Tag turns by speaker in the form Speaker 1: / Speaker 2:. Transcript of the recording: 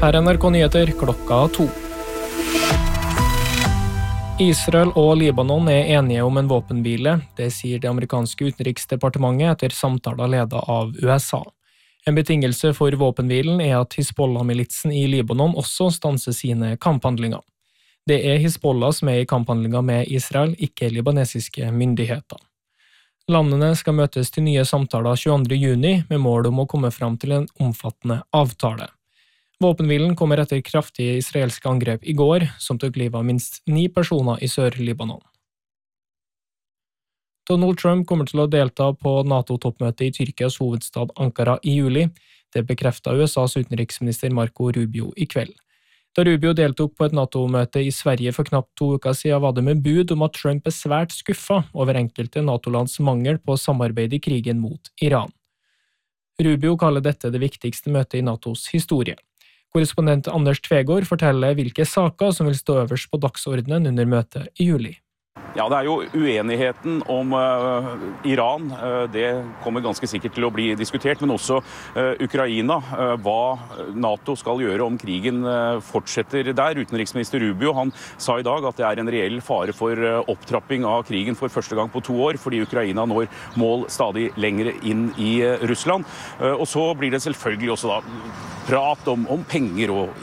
Speaker 1: Her er NRK Nyheter klokka 2. Israel og Libanon er enige om en våpenhvile, det sier det amerikanske utenriksdepartementet etter samtaler ledet av USA. En betingelse for våpenhvilen er at Hizbollah-militsen i Libanon også stanser sine kamphandlinger. Det er Hizbollah som er i kamphandlinger med Israel, ikke libanesiske myndigheter. Landene skal møtes til nye samtaler 22. juni med mål om å komme fram til en omfattende avtale. Våpenhvilen kommer etter kraftige israelske angrep i går, som tok livet av minst 9 personer i Sør-Libanon. Donald Trump kommer til å delta på NATO-toppmøtet i Tyrkias hovedstad Ankara i juli. Det bekreftet USAs utenriksminister Marco Rubio i kveld. Da Rubio deltok på et NATO-møte i Sverige for knapt 2 uker siden, var det med bud om at Trump er svært skuffet over enkelte NATO-lands mangel på samarbeid i krigen mot Iran. Rubio kaller dette det viktigste møtet i NATOs historie. Korrespondent Anders Tvegård forteller hvilke saker som vil stå øverst på dagsordenen under møtet i juli.
Speaker 2: Ja, det er jo uenigheten om Iran. Det kommer ganske sikkert til å bli diskutert, men også Ukraina. Hva NATO skal gjøre om krigen fortsetter der. Utenriksminister Rubio han sa i dag at det er en reell fare for opptrapping av krigen for første gang på 2 år, fordi Ukraina når mål stadig lengre inn i Russland. Og så blir det selvfølgelig også da prat om penger og